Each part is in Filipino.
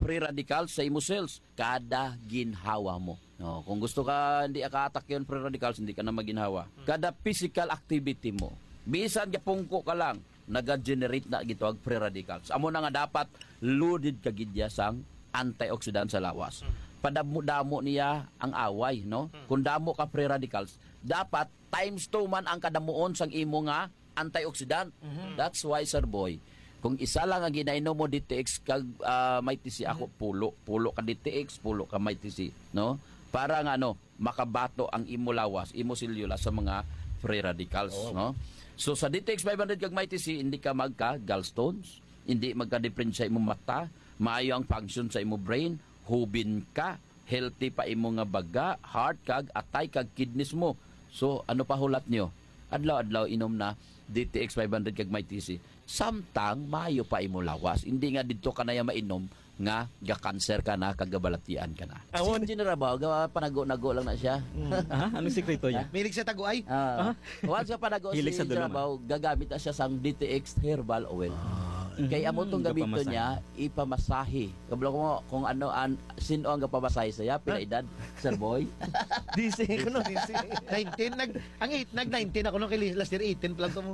free radicals sa imo cells kada ginhawa mo. No, kung gusto ka hindi ka-attack yun free radicals, hindi ka na maginhawa. Kada physical activity mo, bisan gapungko ka lang, naga-generate na gitawag free radicals. Amo na nga dapat loaded ka gidya sang antioxidant sa lawas. Padamo-damo niya ang away, no? Kung damo ka free radicals, dapat times 2 man ang kadamuon sang imo nga antioxidant. That's why, Sir Boy, kung isa lang ang ginainom mo DTX kag may TC ako, pulo ka DTX, pulo ka may TC, no? Para nga makabato ang imo lawas, imo selula sa mga free radicals, no? So sa DTX 500 kag may TC, hindi ka magka gallstones, hindi magka-difference sa imo mata, maayo ang function sa imo brain, hubin ka, healthy pa imo nga baga, heart kag atay kag kidneys mo. So ano pa hulat nyo? Adlaw-adlaw inom na DTX 500 kag may TC. Samtang maayo pa imo lawas. Hindi nga dito ka na ya mainom nga ga-cancer ka na, kagabalatian ka na. Si Engineer Rabaw, panago-nago lang na siya. Anong sikreto niya? Milig sa taguay. Once ka panago si Engineer Rabaw, gagamit na siya sang DTX herbal oil. Kaya amo itong gamito niya, ipamasahe. Kablo ko mo, kung sino ang kapamasahe saya, pila edad, Sir Boy? DC ko no. 19, nag-19 ako nung last year, 18 pa lang ito mo.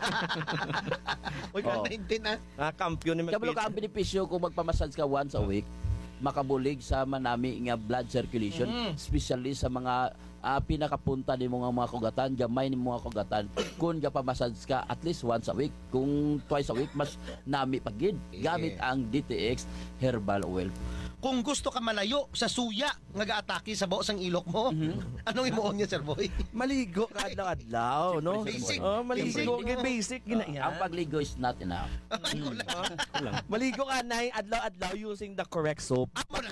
Uy, 19 Kampiyon ni Kablo ka ang benepisyo kung magpamassage ka once a week, makabulig sa manami nga blood circulation, especially sa mga pinakapunta ni mga kugatan, gamay ni mga kugatan. Kung gapamassage ka at least once a week, kung twice a week, mas nami pagid. Gamit ang DTX herbal oil. Kung gusto ka malayo sa suya nga gaatake sa baos ang ilok mo, anong imuon niya, Sir Boy? Maligo ka adlaw-adlaw, no? Basic. Maligo. Basic. Ang pagligo is not enough. Maligo ka na adlaw-adlaw using the correct soap.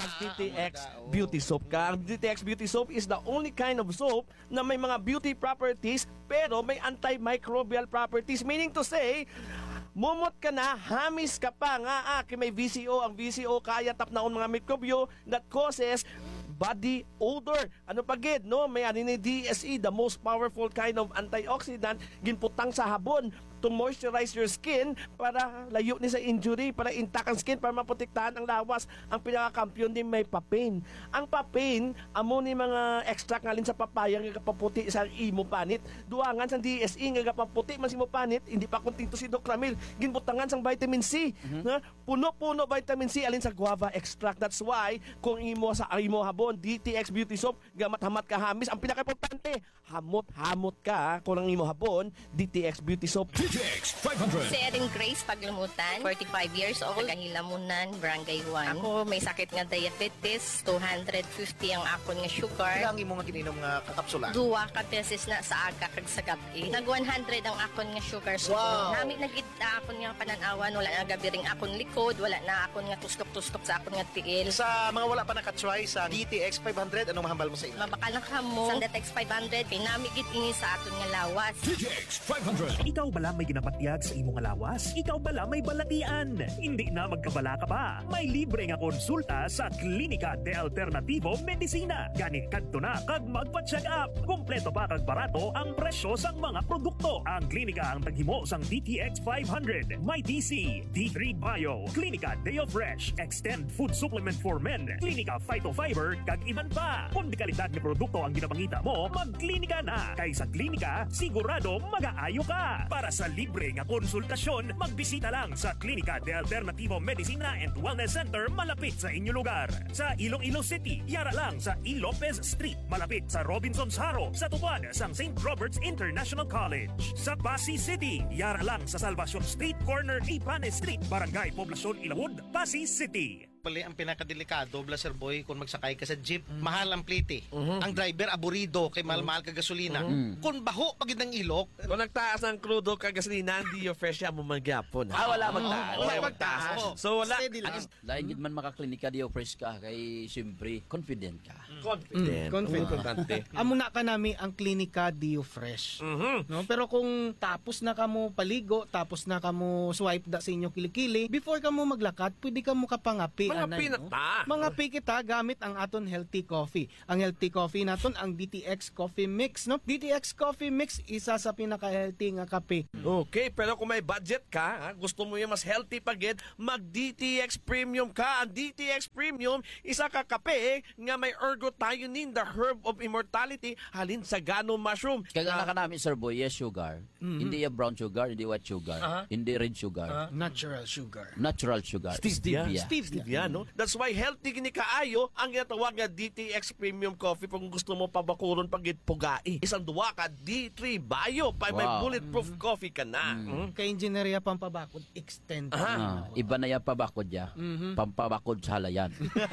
DTX Beauty Soap ka. Ang DTX Beauty Soap is the only kind of soap na may mga beauty properties pero may antimicrobial properties. Meaning to say, mumot ka na, hamis ka pa nga may VCO. Ang VCO kaya tapnaon mga mikrobyo that causes body odor. Ano pagid, no? May ni DSE, the most powerful kind of antioxidant, ginputang sa habon to moisturize your skin para layo ni sa injury, para intact ang skin, para maprotektahan ang lawas. Ang pinakakampiyon din may papain. Ang papain, amo ni mga extract ngalin sa papaya nga kapaputi sa imo panit. Duangan sa DSE nga kapaputi man si mo panit, hindi pa kuntinto si Doc Ramil. Ginbutangan sang vitamin C. Puno-puno vitamin C alin sa guava extract. That's why kung imo sa imo habon, DTX Beauty Soap, gamat-hamat ka hamis. Ang pinaka-importante, hamot-hamot ka kung ang imo habon, DTX Beauty Soap. DTX 500. Si Erin Grace Paglumutan, 45 years old, Tagahilamunan, Barangay 1. Ako may sakit nga diabetes, 250 ang akon nga sugar. Ilang imo nga kininom nga kakapsula? Duwa ka beses na sa aga kag sa gabi. Nag 100 ang akon nga sugar. So, nami nagita akon nga pananawan, wala na gabi ring akon likod, wala na akon nga tuslok-tuslok sa akon nga tiil. Sa mga wala pa nakatry sa DTX 500, anong mahambal mo sa ila? Mabakalang ka mo sa DTX 500, pinamigit ini sa aton nga lawas. DTX 500. Ikaw bala may ginapatyag sa imong lawas? Ikaw bala may balatian? Hindi na magkabala ka pa. May libre nga konsulta sa Klinika de Alternativo Medicina. Ganit kadto na kag magpa-check up. Kompleto pa kag barato ang presyo sang mga produkto. Ang klinika ang taghimo sang DTX 500, My TC, D3 Bio, Klinika Deo Fresh, Extend Food Supplement for Men, Klinika Phytofiber kag iban pa. Kung di kalidad nga produkto ang ginapangita mo, magklinika na. Kay sa klinika, sigurado mag-aayo ka. Para sa libre nga konsultasyon, magbisita lang sa Klinika de Alternativo Medicina and Wellness Center malapit sa inyong lugar. Sa Iloilo City, yara lang sa E. Lopez Street, malapit sa Robinson's Haro, sa tupad sang St. Robert's International College. Sa Pasig City, yara lang sa Salvacion Street, corner Ipanes Street, Barangay Poblacion Ilawod, Pasig City. Pali ang pinakadelikado, Sir Boy, kung magsakay ka sa jeep, mahal ang plite. Ang driver aburido kay mahal-mahal ka gasolina. Kung baho pagid ng ilok, Kung nagtaas ng crudo kag gasolina, hindi yung fresh mo magyapon. Wala magtaas. wala magtaas. So wala. Steady lang. Dahil gid man makaklinika di fresh ka, kay siyempre confident ka. Confident. Importante. Amo na ka nami ang klinika Dio Fresh. No? Pero kung tapos na kamo paligo, tapos na kamo swipe da sa inyo kilikili, before ka mo maglakad, pwede ka mo kapangapi Mga anay, pinata. Mga pikita gamit ang aton healthy coffee. Ang healthy coffee naton ang DTX Coffee Mix, no? DTX Coffee Mix isa sa pinaka-healthy nga kape. Okay, pero kung may budget ka, gusto mo yung mas healthy pagid, mag-DTX Premium ka. Ang DTX Premium, isa ka kape nga may ergothioneine, the herb of immortality, halin sa gano mushroom. Kaya na namin, Sir Boy, yes, sugar. Hindi yung brown sugar, hindi white sugar, hindi red sugar. Natural sugar. Natural sugar. Stevia, no? That's why healthy gini kaayo ang ginatawag nga DTX Premium Coffee kung gusto mo pabakuron pagit pugai. Isang duwa ka D3 Bio pa may Wow. bulletproof coffee ka na. Kay engineerya pampabakod extend. Iba na yan pabakod ya. Pampabakod sa halayan.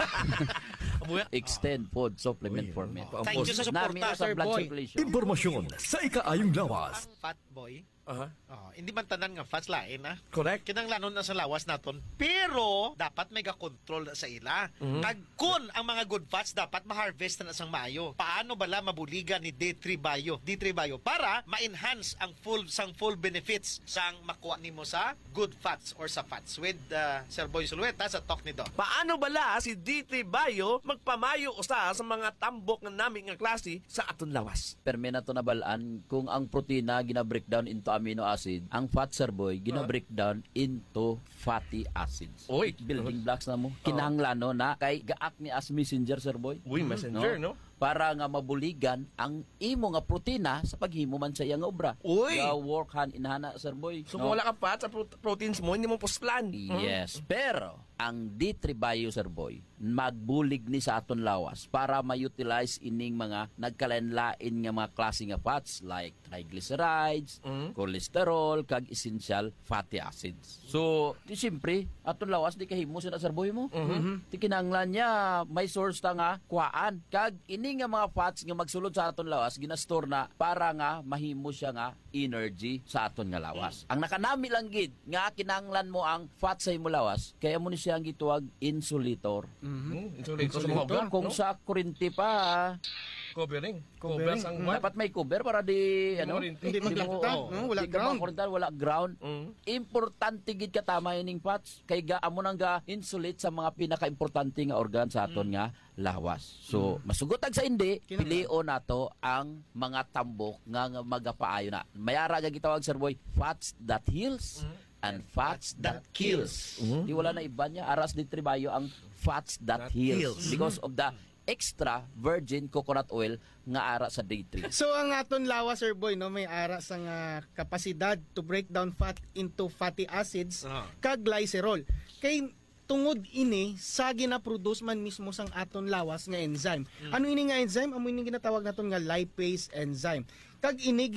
Extend food supplement format. Thank you sa Nami suporta, sa Sir blood Boy. circulation. Impormasyon sa ikaayong lawas. Fat boy. Aha. Hindi man tanan nga fats lain na. Correct. Kinanglanon na sa lawas naton. Pero dapat may ga-control na sa ila. Kag kun ang mga good fats dapat ma-harvest na sang maayo. Paano bala mabuligan ni D3 Bio para ma-enhance ang full benefits sang makuha nimo sa good fats or sa fats with Sir Boy Sulueta sa talk ni Doc. Paano bala si D3 Bio magpamayo usa sa mga tambok nga nami nga klase sa aton lawas? Perme na to nabalaan kung ang protina gina-breakdown into amino acid, ang fat, Sir Boy, gina-breakdown into fatty acids. Oy. Building blocks na mo. Kinahanglan no na kay gaak ni as messenger, Sir Boy. Uy, messenger, no? Para nga mabuligan ang imo nga protina sa paghimo man sa iya nga obra. Uy. Ga work hand in hand, Sir Boy. So kung wala kang fat sa proteins mo, hindi mo puslan. Yes, pero ang D3 Bio, Sir Boy, magbulig ni sa aton lawas para ma-utilize ining mga nagkalain-lain nga mga klase nga fats like triglycerides, cholesterol, kag essential fatty acids. So, di siyempre, aton lawas di kahimo sila, Sir Boy mo. Di kinahanglan niya may source ta nga kuhaan. Kag ini nga mga fats nga magsulod sa aton lawas ginastore na para nga mahimo siya nga energy sa aton nga lawas. Ang nakanami lang gid nga kinahanglan mo ang fat sa imo lawas kaya mo ni siya ang gituwag insulator. Insulator sa mga obra, Kung no? sa kurinti pa, Covering. Covering. Sang dapat may cover para di ano, Hindi maglagta, no? Wala di ka ground. makurintan, wala ground. Importante gid katama ining fats kay ga amo nang ga insulate sa mga pinaka-importante nga organ sa aton nga lawas. So, masugotag sa hindi, pilion nato ang mga tambok nga magapaayo na. Mayara nga gitawag, Sir Boy, fats that heals and fats that kills. Di wala na iba niya. Aras ni Tribayo ang fats that heals. Because of the extra virgin coconut oil nga ara sa D3. So ang aton lawas, Sir Boy, no, may ara sa nga kapasidad to break down fat into fatty acids kag glycerol. Kay tungod ini sa gina-produce man mismo sang aton lawas nga enzyme. Ano ini nga enzyme? Amo ini ginatawag naton nga lipase enzyme. Kag ini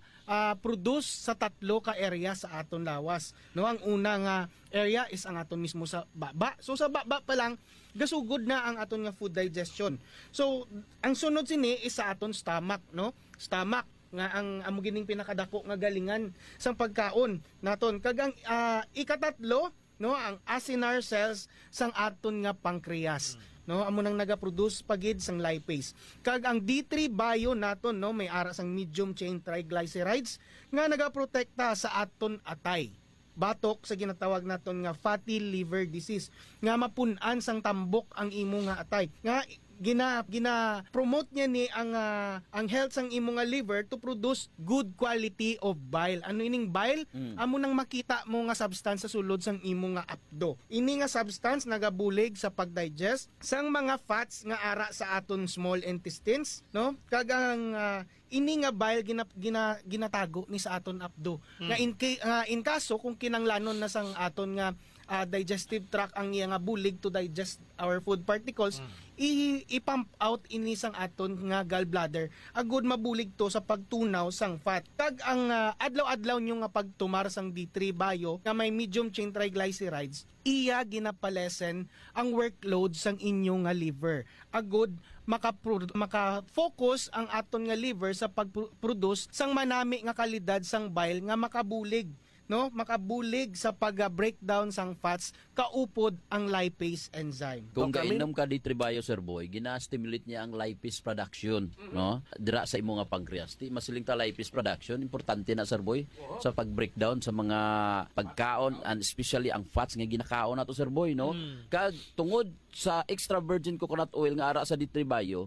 produce sa tatlo ka area sa aton lawas. No, ang una nga area is ang aton mismo sa baba. So sa baba pa lang gasugod na ang aton nga food digestion. So ang sunod sini is sa aton stomach, no? Stomach nga ang amo gining pinakadako nga galingan sang pagkaon naton. Kag ang ikatatlo, no, ang acinar cells sang aton nga pancreas. No, amo nang nagaproduce pagid sang lipase. Kag ang D3 Bio naton, no, may ara sang medium chain triglycerides nga nagaprotekta sa aton atay. Batok sa ginatawag naton nga fatty liver disease nga mapun-an sang tambok ang imo nga atay. Nga gina promote niya ni ang health sang imo nga liver to produce good quality of bile. Ano ining bile? Amo nang makita mo nga substance sa sulod sang imo nga apdo. Ini nga substance nagabulig sa pagdigest sang mga fats nga ara sa aton small intestines, no? Kag ang ini nga bile ginatago ni sa aton apdo. Nga in kaso kung kinanglanon na sang aton nga digestive tract ang iya nga bulig to digest our food particles, i-pump out ini sang aton nga gallbladder. Agud mabulig to sa pagtunaw sang fat. Kag ang adlaw-adlaw nyo nga pagtumar sang D3 Bio nga may medium chain triglycerides, iya ginapalesen ang workload sang inyo nga liver. Agud maka-focus ang aton nga liver sa pag-produce sang manami nga kalidad sang bile nga makabulig, no, makabulig sa pag-breakdown sang fats kaupod ang lipase enzyme. Kung Dr. Min? gainom ka di Tribio, Sir Boy, gina-stimulate niya ang lipase production, no? Dira sa imo nga pancreas. Di masiling ta lipase production, importante na, Sir Boy, sa pag-breakdown sa mga pagkaon, and especially ang fats nga ginakaon nato, Sir Boy, no? Kag tungod sa extra virgin coconut oil nga ara sa di Tribio,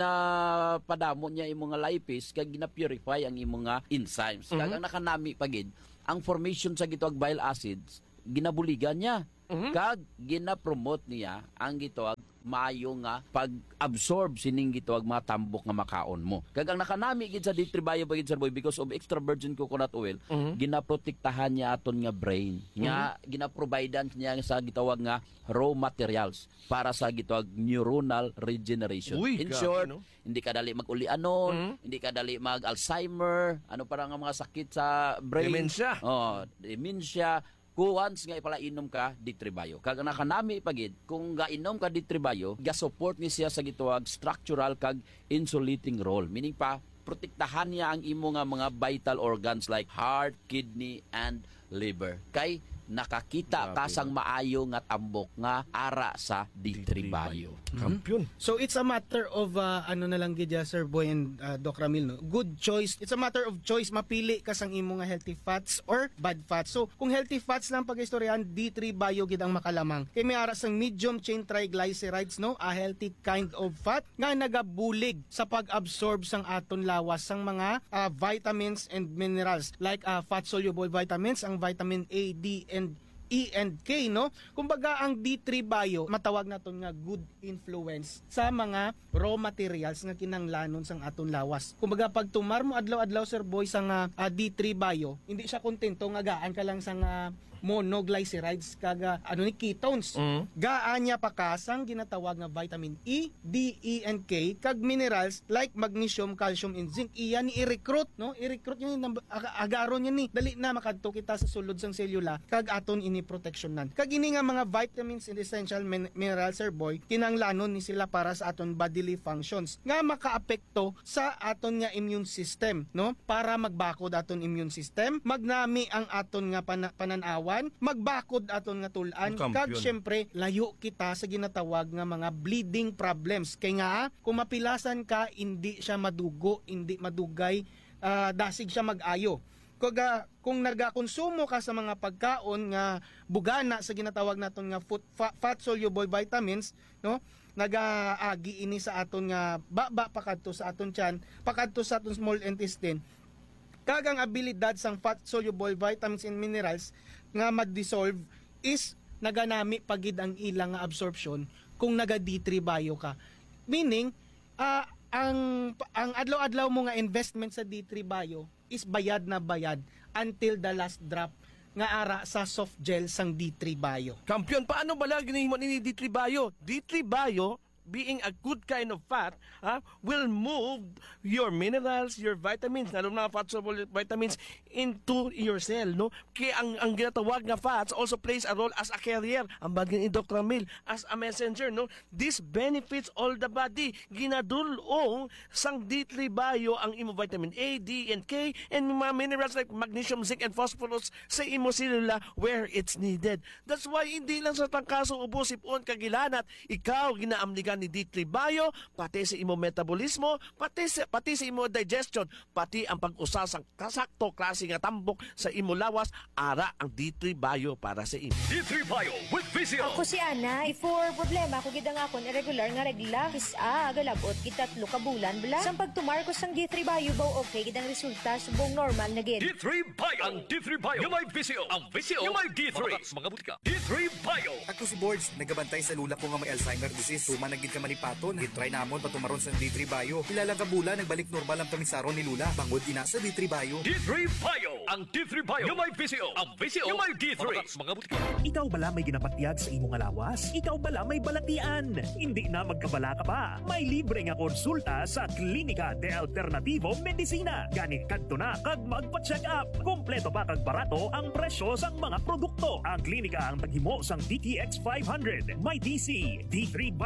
ginapadamo niya imo nga lipase kag gina-purify ang imo nga enzymes. Kag ang nakanami pagid ang formation sa gitawag bile acids, ginabuligan niya. Kag gina-promote niya ang gitawag maayo nga pag-absorb sining gitawag mga tambok nga makaon mo. Kag ang nakanami gid sa D3 Bio pagid, Sir Boy, because of extra virgin coconut oil, ginaprotektahan niya aton nga brain. Nga ginaprovidean niya sa gitawag nga raw materials para sa gitawag neuronal regeneration. Uy, In grabe, short, no? hindi ka dali mag-ulianon, hindi ka dali mag-Alzheimer, ano parang nga mga sakit sa brain. Dementia. Oh, dementia. Kung once nga ipalainom ka D3 Bio. Kag nakanami pagid, kung gainom ka D3 Bio, ga-support ni siya sa gituwag structural kag insulating role. Meaning pa, protektahan niya ang imo nga mga vital organs like heart, kidney, and liver. Kay nakakita ka sang maayo nga tambok nga ara sa D3 Bio. Kampiyon. So it's a matter of ano na lang gid Sir Boy and Doc Ramil, no? Good choice. It's a matter of choice, mapili ka sang imo nga healthy fats or bad fats. So kung healthy fats lang pag-istoryahan, D3 Bio gid ang makalamang. Kay may ara sang medium chain triglycerides, no, a healthy kind of fat nga nagabulig sa pag-absorb sang aton lawas sang mga vitamins and minerals like fat soluble vitamins, ang vitamin A, D, and E and K, no? Kumbaga ang D3 Bio matawag naton nga good influence sa mga raw materials nga kinanglanon sang aton lawas. Kumbaga pag tumar mo adlaw-adlaw, Sir Boy, sang D3 Bio, hindi siya kontento nga gaan ka lang sang monoglycerides kaga ni ketones. Gaan niya pa kasang ginatawag nga vitamin E, D, E, and K kag minerals like magnesium, calcium, and zinc. Iyan ni i-recruit, no? I-recruit yun, agaron yun ni. Dali na makadto kita sa sulod sang selula kag aton ini protectionan. Kag ini nga mga vitamins and essential minerals, Sir Boy, kinanglanon ni sila para sa aton bodily functions nga makaapekto sa aton nga immune system, no? Para magbakod aton immune system, magnami ang aton nga pananawan, magbakod aton nga tulan, kag syempre layo kita sa ginatawag nga mga bleeding problems. Kay nga kung mapilasan ka, hindi siya madugo, hindi madugay, dasig siya mag-ayo. Kung nagakonsumo ka sa mga pagkaon nga bugana sa ginatawag naton nga fat soluble vitamins, no, nagaagi ini sa aton nga baba pakadto sa aton tiyan, pakadto sa aton small intestine. Kagang abilidad sang fat soluble vitamins and minerals nga mag-dissolve is naganami pagid ang ilang nga absorption kung naga D3 Bio ka. Meaning, ang adlaw-adlaw mo nga investment sa D3 Bio is bayad na bayad until the last drop nga ara sa soft gel sang D3 Bio. Kampiyon, paano ba lang ginihimo ni D3 Bio? D3 Bio, being a good kind of fat, will move your minerals, your vitamins, lalo na fat soluble vitamins, into your cell, no? Kaya ang ginatawag nga fats also plays a role as a carrier, ang bagay ni Dr. Ramil, as a messenger, no? This benefits all the body. Ginadulong sang D3 Bio ang imo vitamin A, D, and K, and mga minerals like magnesium, zinc, and phosphorus sa imo selula where it's needed. That's why hindi lang sa tangkaso ubo sipon kagilanat, ikaw ginaamligan ni D3 Bio, pati sa imo metabolismo, pati sa imo digestion, pati ang pag-usa sang kasakto klase nga tambok sa imo lawas, ara ang D3 Bio para sa imo. D3 Bio with VCO. Ako si Ana, for problema ko gid ang akon irregular nga regla, agalabot gitatlo ka bulan bala. Sang pagtumar ko sang D3 Bio baw okay gid ang resulta subong normal na gid. D3 Bio. Ang D3 Bio. Yung may VCO. Ang VCO. Yung may D3. Mga butika. D3 Bio. Ako si Boards, nagabantay sa lula ko nga may Alzheimer disease. Tuma nagid ka manipaton, gitry namon patumaron sa D3 Bio. Ilalang kabula, nagbalik normal ang kamisaron ni Lula. Bangod ina sa D3 Bio. D3 Bio. Ang D3 Bio. Yung may VCO. Ang VCO. Yung may D3. Mga butika. Ikaw bala may ginapatyag sa imong lawas? Ikaw bala may balatian? Hindi na magkabala ka pa. May libre nga konsulta sa Klinika de Alternativo Medicina. Ganit kadto na kag magpa-check up. Kompleto pa kag barato ang presyo sang mga produkto. Ang klinika ang taghimo sang DTX 500, may DC, D3 Bio,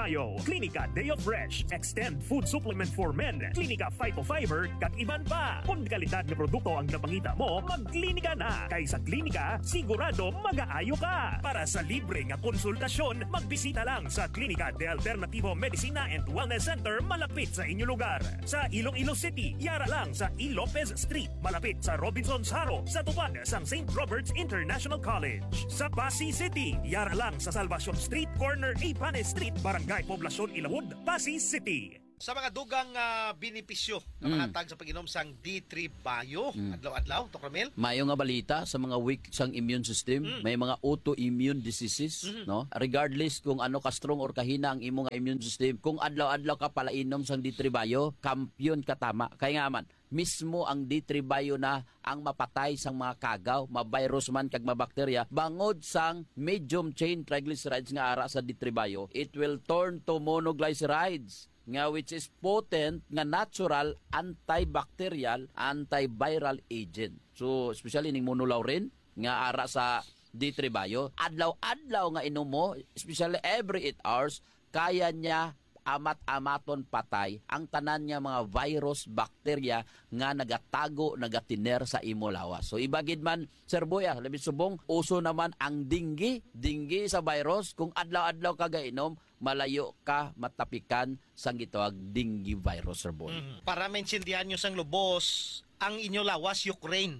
Clinica Day of Fresh, Extend Food Supplement for Men, Clinica Phytofiber, kag iban pa. Kung kalidad na produkto ang napangita mo, mag-klinika na. Kay sa klinika, sigurado mag-aayo ka. Para sa libre nga konsultasyon, magbisita lang sa Clinica de Alternativo Medicina and Wellness Center malapit sa inyong lugar. Sa Iloilo City, yara lang sa E. Lopez Street, malapit sa Robinson's Haro, sa tupad sang St. Robert's International College. Sa Pasig City, yara lang sa Salvacion Street, corner Ipane Street, Barangay Poblacion, Ilawod, Pasig City. Sa mga dugang benepisyo na mahatag sa pag-inom sang D3 Bio, adlaw-adlaw, Dr. Mel? Mayo nga balita sa mga weak sang immune system, may mga autoimmune diseases, no? Regardless kung ano ka strong or kahina ang imong immune system, kung adlaw-adlaw ka palainom sang D3 Bio, kampiyon ka tama. Kaya nga man, mismo ang D3 Bio na ang mapatay sang mga kagaw, ma-virus man kag mabakterya, bangod sang medium chain triglycerides nga ara sa D3 Bio, it will turn to monoglycerides nga which is potent nga natural antibacterial antiviral agent. So especially ning monolaurin nga ara sa D3 Bio, adlaw-adlaw nga inom mo, especially every 8 hours, kaya niya amat-amaton patay ang tanan niya mga virus, bakterya nga nagatago, nagatiner sa imo lawas. So ibagid man, Sir Boy, labi subong, uso naman ang dinggi sa virus. Kung adlaw-adlaw ka gainom, malayo ka matapikan sang gitawag dengue virus, Sir Boy. Para maintindihan nyo sang lubos, ang inyo lawas, Ukraine.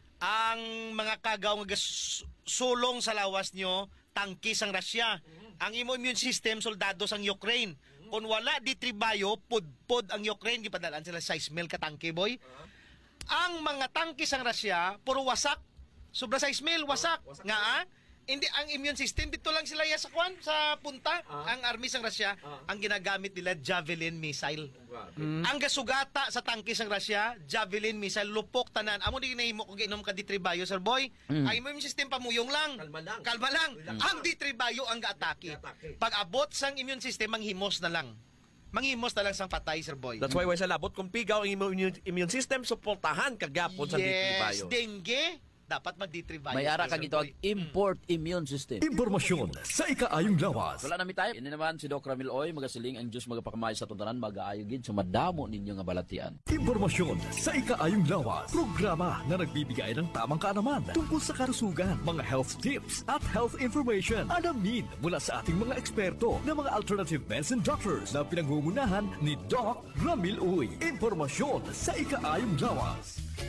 Ang mga kagaw nga sulong sa lawas nyo, tangki sang Russia. Ang imo immune system, soldado sang Ukraine. Kung wala D3 Bio, pudpod ang Ukraine, gipadalaan sila 6,000 ka tangke, boy. Ang mga tangke sang Russia, puro wasak. Sobra 6,000, wasak. Nga, hindi ang immune system dito lang sila sa kwan sa punta. Ang army sang Russia, ang ginagamit nila Javelin missile. Ang gasugata sa tangke sang Russia, Javelin missile, lupok tanan. Amo di ginahimo kung ginom ka D3 Bio, Sir Boy. Ang immune system pamuyong lang. Kalma lang. Ang D3 Bio ang gaatake. Pag abot sang immune system, manghimos na lang. Manghimos na lang sang patay, Sir Boy. That's why sa labot kung pigaw ang immune system, suportahan kagapon sa D3 Bio. Yes, dengue. Dapat mag-D3 Bio. May ara kang gitawag import immune system. Impormasyon sa ikaayong lawas. Wala nami tayo. Ini naman si Doc Ramil Oy, magasiling ang Diyos magapakamay sa tuntanan, mag-aayo gid sa madamo ninyo nga balatian. Impormasyon sa ikaayong lawas. Programa na nagbibigay ng tamang kaalaman tungkol sa karusugan, mga health tips at health information. Alamin mula sa ating mga eksperto na mga alternative medicine doctors na pinangungunahan ni Doc Ramil Oy. Impormasyon sa ikaayong lawas.